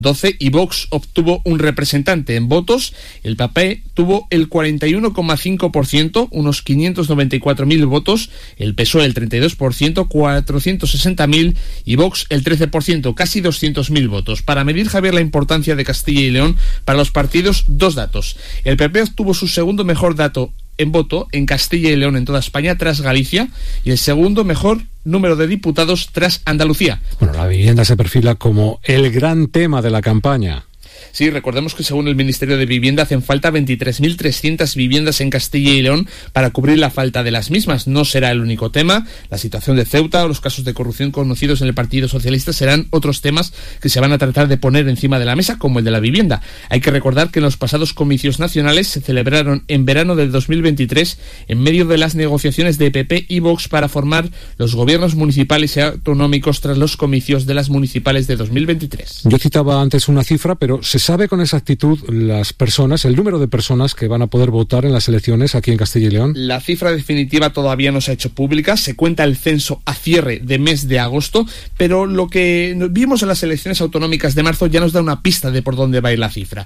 12 y Vox obtuvo un representante. En votos, el PP tuvo el 41,5%, unos 594.000 votos, el PSOE el 32%, 460.000 y Vox el 13%, casi 200.000 votos. Para medir, Javier, la importancia de Castilla y León para los partidos, dos datos. El PP obtuvo su segundo mejor dato en voto en Castilla y León en toda España tras Galicia y el segundo mejor número de diputados tras Andalucía. Bueno, la vivienda se perfila como el gran tema de la campaña. Sí, recordemos que según el Ministerio de Vivienda hacen falta 23.300 viviendas en Castilla y León para cubrir la falta de las mismas. No será el único tema. La situación de Ceuta o los casos de corrupción conocidos en el Partido Socialista serán otros temas que se van a tratar de poner encima de la mesa, como el de la vivienda. Hay que recordar que en los pasados comicios nacionales se celebraron en verano del 2023 en medio de las negociaciones de PP y Vox para formar los gobiernos municipales y autonómicos tras los comicios de las municipales de 2023. Yo citaba antes una cifra, pero ¿se sabe con exactitud el número de personas que van a poder votar en las elecciones aquí en Castilla y León? La cifra definitiva todavía no se ha hecho pública, se cuenta el censo a cierre de mes de agosto, pero lo que vimos en las elecciones autonómicas de marzo ya nos da una pista de por dónde va a ir la cifra.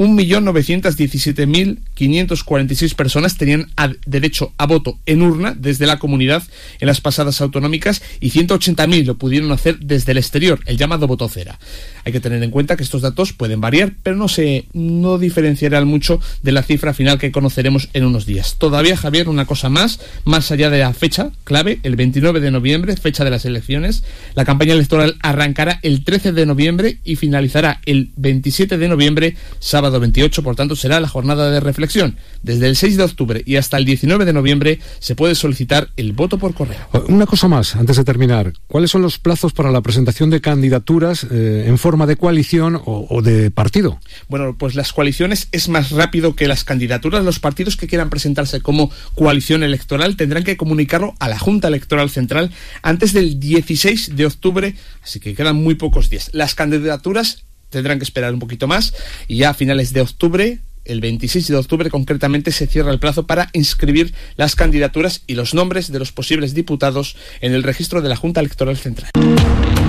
1.917.546 personas tenían derecho a voto en urna desde la comunidad en las pasadas autonómicas y 180.000 lo pudieron hacer desde el exterior, el llamado voto cera. Hay que tener en cuenta que estos datos pueden variar, pero no diferenciarán mucho de la cifra final que conoceremos en unos días. Todavía, Javier, una cosa más allá de la fecha clave, el 29 de noviembre, fecha de las elecciones. La campaña electoral arrancará el 13 de noviembre y finalizará el 27 de noviembre, sábado 28, por tanto será la jornada de reflexión. Desde el 6 de octubre y hasta el 19 de noviembre se puede solicitar el voto por correo. Una cosa más, antes de terminar. ¿Cuáles son los plazos para la presentación de candidaturas en forma de coalición o de partido? Bueno, pues las coaliciones es más rápido que las candidaturas. Los partidos que quieran presentarse como coalición electoral tendrán que comunicarlo a la Junta Electoral Central antes del 16 de octubre, así que quedan muy pocos días. Las candidaturas tendrán que esperar un poquito más y ya a finales de octubre, el 26 de octubre concretamente, se cierra el plazo para inscribir las candidaturas y los nombres de los posibles diputados en el registro de la Junta Electoral Central.